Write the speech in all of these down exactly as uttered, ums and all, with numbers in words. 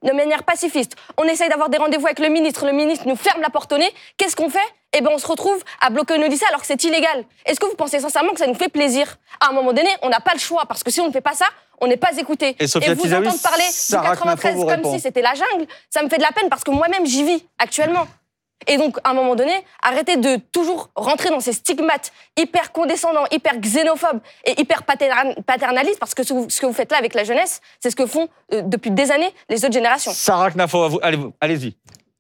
de manière pacifiste. On essaye d'avoir des rendez-vous avec le ministre, le ministre nous ferme la porte au nez. Qu'est-ce qu'on fait? Eh ben, on se retrouve à bloquer nos lycées alors que c'est illégal. Est-ce que vous pensez sincèrement que ça nous fait plaisir? À un moment donné, on n'a pas le choix, parce que si on ne fait pas ça, on n'est pas écouté. Et, Et vous entendre parler du quatre-vingt-treize comme répond. si c'était la jungle, ça me fait de la peine parce que moi-même, j'y vis actuellement. Et donc, à un moment donné, arrêtez de toujours rentrer dans ces stigmates hyper condescendants, hyper xénophobes et hyper paternalistes, parce que ce que vous faites là avec la jeunesse, c'est ce que font euh, depuis des années les autres générations. Sarah Knafo, allez, allez-y.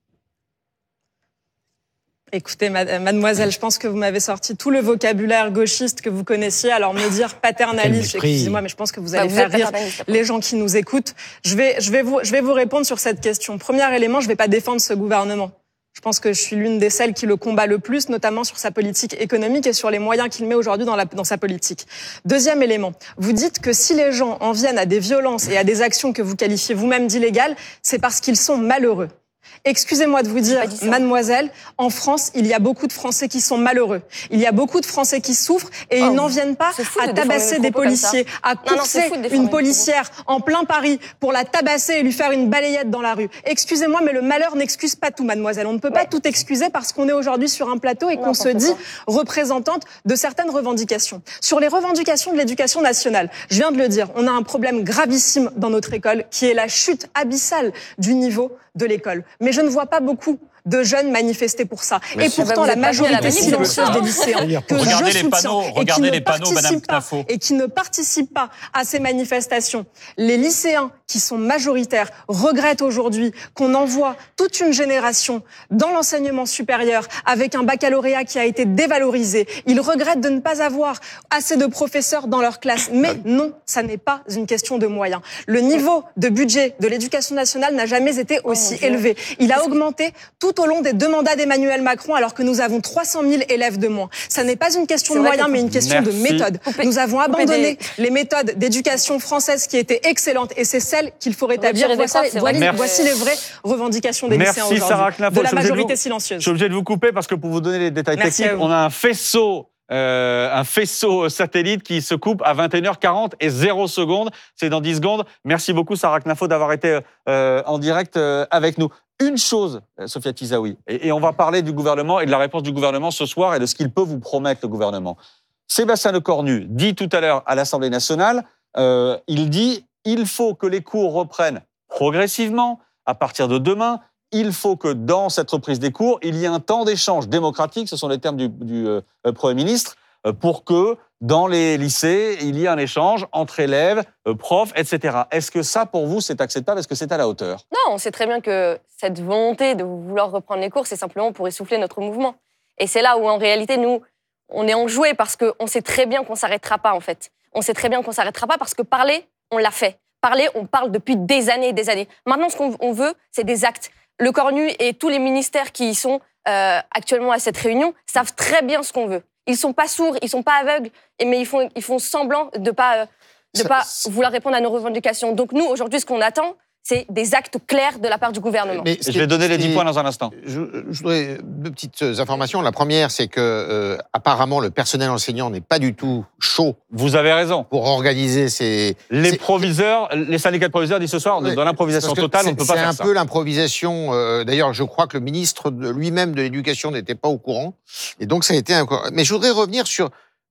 Écoutez, mademoiselle, je pense que vous m'avez sorti tout le vocabulaire gauchiste que vous connaissiez. Alors, me dire paternaliste, excusez-moi, mais je pense que vous allez bah, vous faire rire les gens qui nous écoutent. Je vais, je vais vous, je vais vous répondre sur cette question. Premier élément, je ne vais pas défendre ce gouvernement. Je pense que je suis l'une des celles qui le combat le plus, notamment sur sa politique économique et sur les moyens qu'il met aujourd'hui dans, la, dans sa politique. Deuxième élément, vous dites que si les gens en viennent à des violences et à des actions que vous qualifiez vous-même d'illégales, c'est parce qu'ils sont malheureux. Excusez-moi de vous dire, mademoiselle, en France, il y a beaucoup de Français qui sont malheureux. Il y a beaucoup de Français qui souffrent et oh, ils n'en viennent pas à tabasser des policiers, à courser non, non, une policière en plein Paris pour la tabasser et lui faire une balayette dans la rue. Excusez-moi, mais le malheur n'excuse pas tout, mademoiselle. On ne peut ouais. pas tout excuser parce qu'on est aujourd'hui sur un plateau et qu'on se dit représentante de certaines revendications. Sur les revendications de l'éducation nationale, je viens de le dire, on a un problème gravissime dans notre école qui est la chute abyssale du niveau de l'école. Mais je ne vois pas beaucoup de jeunes manifester pour ça. Mais et pourtant, la majorité silencieuse des lycéens que regardez je les soutiens panneaux, et, qui ne panneaux, pas, et qui ne participent pas à ces manifestations, les lycéens qui sont majoritaires regrettent aujourd'hui qu'on envoie toute une génération dans l'enseignement supérieur avec un baccalauréat qui a été dévalorisé. Ils regrettent de ne pas avoir assez de professeurs dans leur classe. Mais non, ça n'est pas une question de moyens. Le niveau de budget de l'éducation nationale n'a jamais été aussi oh élevé. Il a augmenté tout au long des deux mandats d'Emmanuel Macron, alors que nous avons trois cent mille élèves de moins. Ça n'est pas une question de moyens, mais une question Merci. de méthode. Coupé. Nous avons abandonné des... les méthodes d'éducation française qui étaient excellentes, et c'est celles qu'il faut rétablir. Voici, voici, voici les vraies revendications des Merci lycéens aujourd'hui, de la majorité vous, silencieuse. Je suis obligé de vous couper parce que pour vous donner les détails Merci techniques, on a un faisceau Euh, un faisceau satellite qui se coupe à vingt et une heures quarante et zéro seconde. C'est dans dix secondes. Merci beaucoup, Sarah Knafo, d'avoir été euh, en direct euh, avec nous. Une chose, Sophia Tizaoui, et, et on va parler du gouvernement et de la réponse du gouvernement ce soir et de ce qu'il peut vous promettre, le gouvernement. Sébastien Lecornu dit tout à l'heure à l'Assemblée nationale, euh, il dit « il faut que les cours reprennent progressivement à partir de demain ». Il faut que dans cette reprise des cours, il y ait un temps d'échange démocratique, ce sont les termes du, du euh, Premier ministre, euh, pour que dans les lycées, il y ait un échange entre élèves, euh, profs, et cetera. Est-ce que ça, pour vous, c'est acceptable? Est-ce que c'est à la hauteur? Non, on sait très bien que cette volonté de vouloir reprendre les cours, c'est simplement pour essouffler notre mouvement. Et c'est là où, en réalité, nous, on est enjoués parce qu'on sait très bien qu'on ne s'arrêtera pas, en fait. On sait très bien qu'on ne s'arrêtera pas parce que parler, on l'a fait. Parler, on parle depuis des années et des années. Maintenant, ce qu'on veut, c'est des actes. Lecornu et tous les ministères qui sont euh, actuellement à cette réunion savent très bien ce qu'on veut. Ils ne sont pas sourds, ils ne sont pas aveugles, mais ils font, ils font semblant de ne pas, euh, de pas vouloir répondre à nos revendications. Donc nous, aujourd'hui, ce qu'on attend, c'est des actes clairs de la part du gouvernement. Mais je vais donner les dix points dans un instant. Je, je voudrais deux petites informations. La première, c'est que euh, apparemment le personnel enseignant n'est pas du tout chaud. Vous avez raison. Pour organiser ces... Les ces... proviseurs, les syndicats de proviseurs disent ce soir, ouais, dans l'improvisation totale, on ne peut pas faire ça. C'est un peu l'improvisation. Euh, D'ailleurs, je crois que le ministre de lui-même de l'Éducation n'était pas au courant. Et donc, ça a été un... Mais je voudrais revenir sur...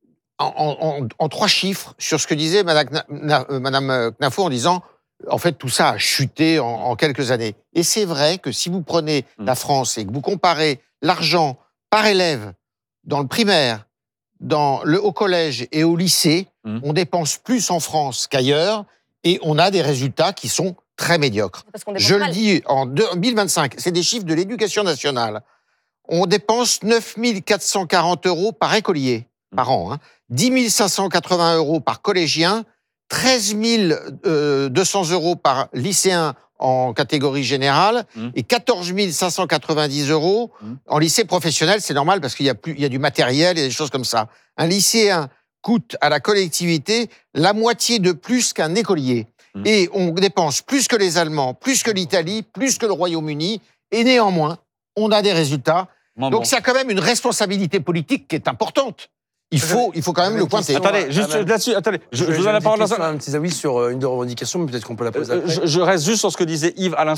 En, en, en trois chiffres sur ce que disait Madame, Madame Knafo en disant... En fait, tout ça a chuté en, en quelques années. Et c'est vrai que si vous prenez mmh. la France et que vous comparez l'argent par élève dans le primaire, dans le, au collège et au lycée, mmh. on dépense plus en France qu'ailleurs et on a des résultats qui sont très médiocres. Je mal. le dis, en deux mille vingt-cinq, c'est des chiffres de l'Éducation nationale. On dépense neuf mille quatre cent quarante euros par écolier mmh. par an, hein, dix mille cinq cent quatre-vingts euros par collégien, treize mille deux cents euros par lycéen en catégorie générale mmh. et quatorze mille cinq cent quatre-vingt-dix euros mmh. en lycée professionnel. C'est normal parce qu'il y a plus, il y a du matériel et des choses comme ça. Un lycéen coûte à la collectivité la moitié de plus qu'un écolier. Mmh. Et on dépense plus que les Allemands, plus que l'Italie, plus que le Royaume-Uni. Et néanmoins, on a des résultats. Bon, Donc, bon. c'est quand même une responsabilité politique qui est importante. Il faut, il faut quand même le pointer. Attendez, juste là-dessus, attendez. Je, je, je vous donne la parole dans un... un petit avis sur une des revendications, mais peut-être qu'on peut la poser après. Je, je reste juste sur ce que disait Yves à l'instant.